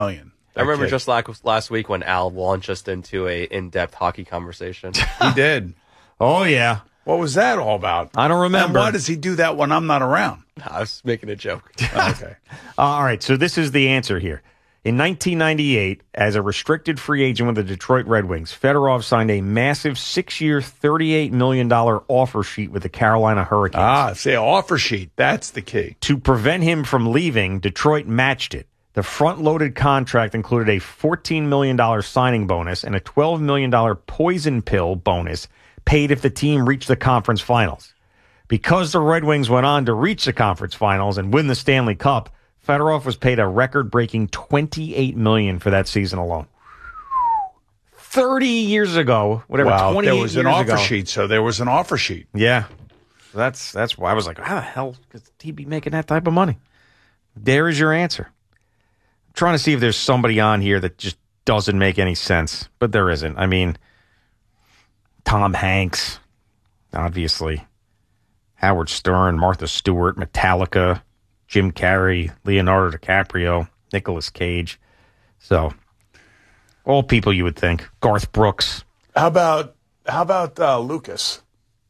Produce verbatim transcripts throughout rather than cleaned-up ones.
million. I remember kid. just last, last week when Al launched us into a in-depth hockey conversation. He did. Oh, yeah. What was that all about? I don't remember. And why does he do that when I'm not around? I was making a joke. Okay. Uh, all right, so this is the answer here. In nineteen ninety-eight, as a restricted free agent with the Detroit Red Wings, Fedorov signed a massive six-year, thirty-eight million dollars offer sheet with the Carolina Hurricanes. Ah, say offer sheet. That's the key. To prevent him from leaving, Detroit matched it. The front-loaded contract included a fourteen million dollars signing bonus and a twelve million dollars poison pill bonus paid if the team reached the conference finals. Because the Red Wings went on to reach the conference finals and win the Stanley Cup, Fedorov was paid a record-breaking twenty-eight million dollars for that season alone. thirty years ago, whatever, wow, twenty-eight there was an years offer ago. sheet, so there was an offer sheet. Yeah. That's that's why I was like, how the hell could he be making that type of money? There is your answer. I'm trying to see if there's somebody on here that just doesn't make any sense, but there isn't. I mean, Tom Hanks, obviously. Howard Stern, Martha Stewart, Metallica, Jim Carrey, Leonardo DiCaprio, Nicolas Cage. So, all people you would think. Garth Brooks. How about how about uh, Lucas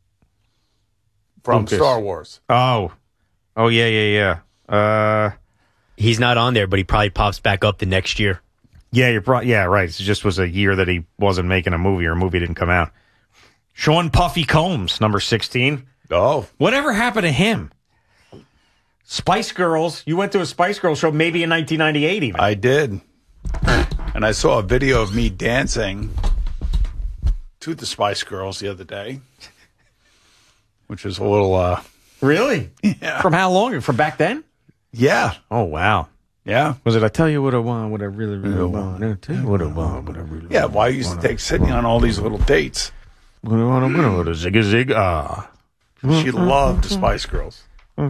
from Lucas. Star Wars? Oh. Oh, yeah, yeah, yeah. Uh, He's not on there, but he probably pops back up the next year. yeah, you're pro- yeah, right. It just was a year that he wasn't making a movie or a movie didn't come out. Sean Puffy Combs, number sixteen. Oh. Whatever happened to him? Spice Girls. You went to a Spice Girls show maybe in nineteen ninety-eight even. I did. And I saw a video of me dancing to the Spice Girls the other day, which is a little, uh, Really? yeah. From how long? From back then? Yeah. Oh, wow. Yeah. Was it I tell you what I want, what I really, really want? I tell you what I want, what I really Yeah, want. well, I used to take Sydney on all these little dates. What I want, what I want, zig a zig ah. She loved the Spice Girls.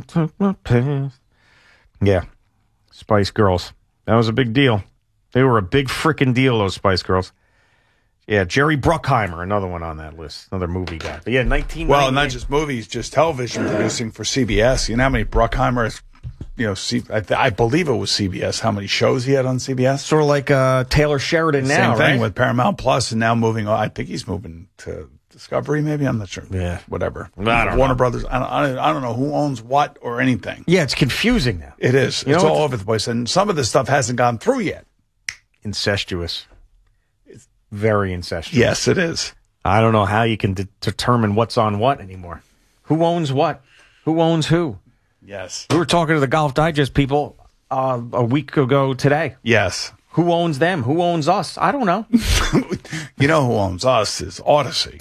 Yeah. Spice Girls. That was a big deal. They were a big freaking deal, those Spice Girls. Yeah, Jerry Bruckheimer, another one on that list, another movie guy. But yeah, nineteen ninety-eight. Well, not just movies, just television producing for C B S. You know how many Bruckheimer has, you know, C- I, th- I believe it was C B S, how many shows he had on C B S? Sort of like uh, Taylor Sheridan now, Same thing right? with Paramount Plus, and now moving on. I think he's moving to Discovery, maybe. I'm not sure. Yeah. Whatever. I don't Warner know. Brothers. I don't, I don't- I don't know who owns what or anything. Yeah, it's confusing now. It is. You It's know all what's- over the place, and some of this stuff hasn't gone through yet. Incestuous. It's very incestuous. Yes, it is. I don't know how you can de- determine what's on what anymore. Who owns what? Who owns who? Yes. We were talking to the Golf Digest people uh, a week ago today. Yes. Who owns them? Who owns us? I don't know. You know who owns us is Odyssey.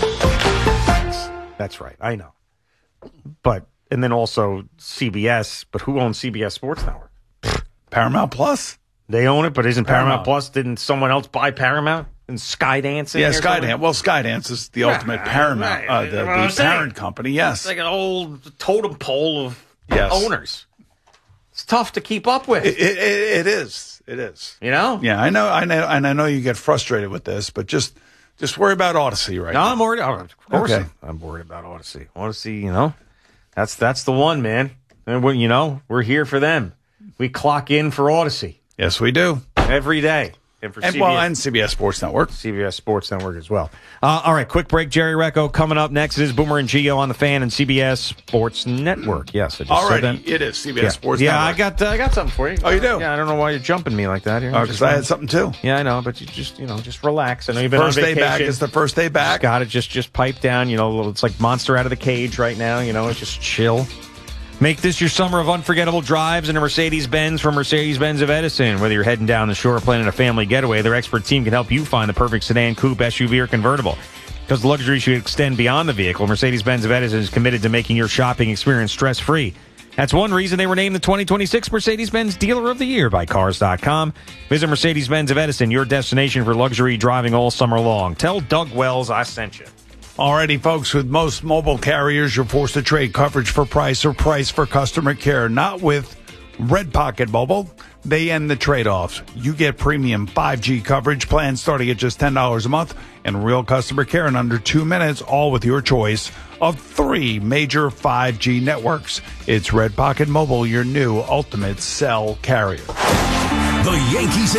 That's right. I know. But, and then also C B S. But who owns C B S Sports Network? Paramount Plus? They own it, but isn't Paramount, Paramount. Plus? Didn't someone else buy Paramount? And Skydance? in Yeah, there somewhere? Skydance. Well, Skydance is the ultimate Right, Paramount, right. uh, the, You know what I'm the saying? parent company. Yes. It's like an old totem pole of Yes. owners. It's tough to keep up with. It, it, it is. It is. You know? Yeah, I know, I know, and I know you get frustrated with this, but just just worry about Odyssey right No, now. I'm worried. Oh, of course, Okay. I'm, I'm worried about Odyssey. Odyssey, you know, that's that's the one, man. And we, you know, we're here for them. We clock in for Odyssey Yes, we do. every day, and for And, C B S, well, and C B S Sports Network. C B S Sports Network as well. Uh, all right, quick break. Jerry Recco coming up next. It is Boomer and Gio on the Fan and C B S Sports Network. Yes, I just said Already, that. it is C B S Yeah, Sports yeah Network. I got uh, I got something for you. Oh, you do? Yeah, I don't know why you're jumping me like that here. Oh, because I had something too. Yeah, I know, but you just you know just relax. I know you've been First on day vacation. back is the first day back. Got it. Just just pipe down. You know, it's like Monster out of the cage right now. You know, it's just chill. Make this your summer of unforgettable drives in a Mercedes-Benz from Mercedes-Benz of Edison. Whether you're heading down the shore planning a family getaway, their expert team can help you find the perfect sedan, coupe, S U V, or convertible. Because luxury should extend beyond the vehicle, Mercedes-Benz of Edison is committed to making your shopping experience stress-free. That's one reason they were named the twenty twenty-six Mercedes-Benz Dealer of the Year by Cars dot com. Visit Mercedes-Benz of Edison, your destination for luxury driving all summer long. Tell Doug Wells I sent you. Alrighty, folks, with most mobile carriers, you're forced to trade coverage for price or price for customer care. Not with Red Pocket Mobile. They end the trade-offs. You get premium five G coverage plans starting at just ten dollars a month and real customer care in under two minutes, all with your choice of three major five G networks. It's Red Pocket Mobile, your new ultimate cell carrier. The Yankees